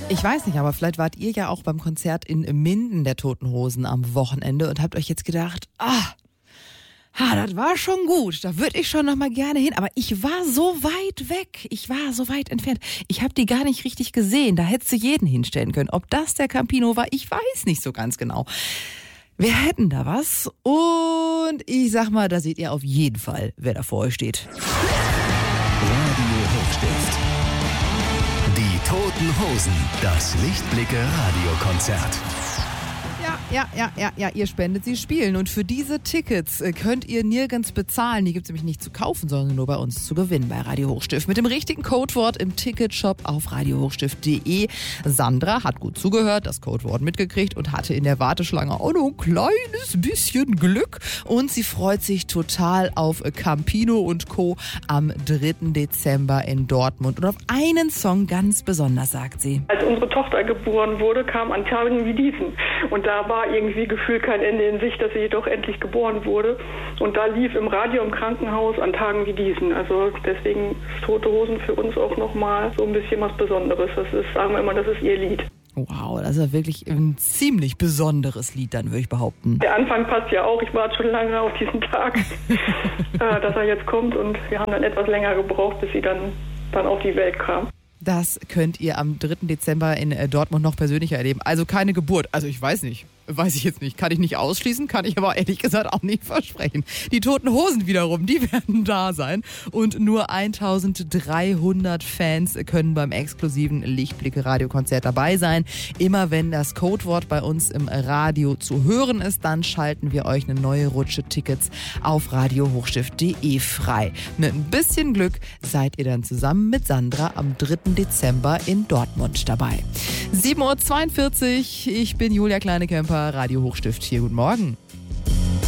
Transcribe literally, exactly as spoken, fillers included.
Ich weiß nicht, aber vielleicht wart ihr ja auch beim Konzert in Minden der Toten Hosen am Wochenende und habt euch jetzt gedacht, ah, ha, das war schon gut, da würde ich schon noch mal gerne hin, aber ich war so weit weg, ich war so weit entfernt, ich habe die gar nicht richtig gesehen, da hättest du jeden hinstellen können. Ob das der Campino war, ich weiß nicht so ganz genau. Wir hätten da was und ich sag mal, da seht ihr auf jeden Fall, wer da vor euch steht. Radio Hochstift. Die Toten Hosen, das Lichtblicke-Radiokonzert. Ja, ja, ja, ja, ja, ihr spendet, sie spielen. Und für diese Tickets könnt ihr nirgends bezahlen. Die gibt es nämlich nicht zu kaufen, sondern nur bei uns zu gewinnen bei Radio Hochstift. Mit dem richtigen Codewort im Ticketshop auf radio hochstift punkt de. Sandra hat gut zugehört, das Codewort mitgekriegt und hatte in der Warteschlange auch noch ein kleines bisschen Glück. Und sie freut sich total auf Campino und Co. am dritten Dezember in Dortmund. Und auf einen Song ganz besonders, sagt sie. Als unsere Tochter geboren wurde, kam an Tagen wie diesen. Und da war irgendwie gefühlt kein Ende in Sicht, dass sie doch endlich geboren wurde. Und da lief im Radio im Krankenhaus an Tagen wie diesen. Also deswegen ist Tote Hosen für uns auch nochmal so ein bisschen was Besonderes. Das ist, sagen wir immer, das ist ihr Lied. Wow, das ist ja wirklich ein ziemlich besonderes Lied, dann würde ich behaupten. Der Anfang passt ja auch. Ich warte schon lange auf diesen Tag, dass er jetzt kommt. Und wir haben dann etwas länger gebraucht, bis sie dann, dann auf die Welt kam. Das könnt ihr am dritten Dezember in Dortmund noch persönlicher erleben. Also keine Geburt. Also ich weiß nicht. Weiß ich jetzt nicht. Kann ich nicht ausschließen, kann ich aber ehrlich gesagt auch nicht versprechen. Die Toten Hosen wiederum, die werden da sein. Und nur eintausenddreihundert Fans können beim exklusiven Lichtblicke-Radiokonzert dabei sein. Immer wenn das Codewort bei uns im Radio zu hören ist, dann schalten wir euch eine neue Rutsche Tickets auf radio hochstift punkt de frei. Mit ein bisschen Glück seid ihr dann zusammen mit Sandra am dritten Dezember in Dortmund dabei. sieben Uhr zweiundvierzig, ich bin Julia Kleinekemper, Radio Hochstift hier. Guten Morgen.